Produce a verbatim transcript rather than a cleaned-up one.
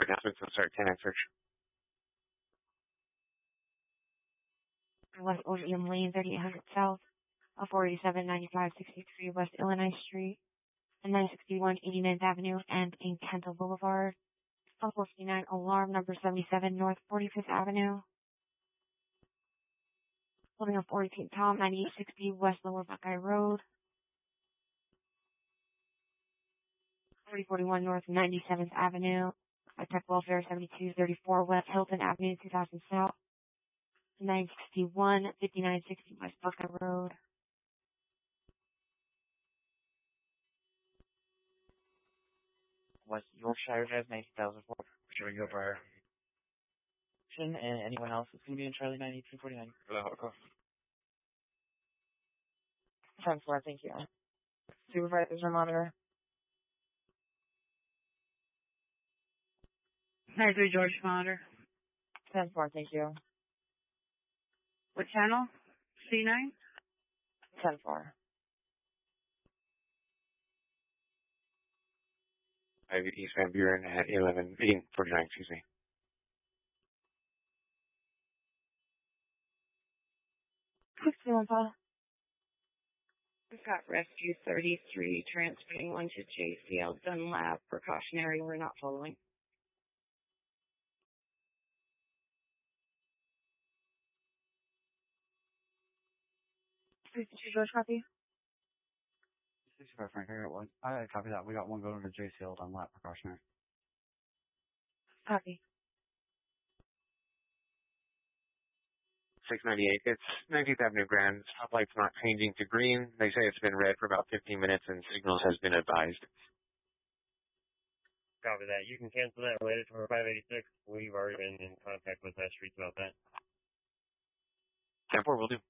announcements will start ten search. West Ocean Lane, thirty-eight hundred South, four eighty-seven ninety-five sixty-three West Illinois Street, and nine sixty-one eighty-ninth Avenue and Encanto Boulevard. four fifty-nine Alarm, number seventy-seven North forty-fifth Avenue. Building up forty-eight Tom, ninety-eight sixty West Lower Buckeye Road. thirty forty-one North ninety-seventh Avenue. Tech Welfare, seventy-two thirty-four West Hilton Avenue, two thousand South. nine sixty-one fifty-nine sixty West Buckeye Road. West Yorkshire Drive, nineteen thousand four. Should we go for our and anyone else is going to be in Charlie ninety-two forty-nine? ten four, thank you. Supervisors or monitor? nine three George, monitor. ten four, thank you. What channel? C nine? ten four. East Van Buren at eleven, eighteen forty-nine, excuse me. sixty-one, Paul. We've got Rescue thirty-three transferring one to J C L Dunlap. Precautionary, we're not following. sixty-two, George, copy. sixty-five, Frank, I got one. I copy that. We got one going to J C L Dunlap, precautionary. Copy. six ninety-eight, it's nineteenth Avenue Grand. Stoplight's not changing to green. They say it's been red for about fifteen minutes and signals has been advised. Copy that. You can cancel that related to our five eighty-six. We've already been in contact with that streets about that. ten four, will do.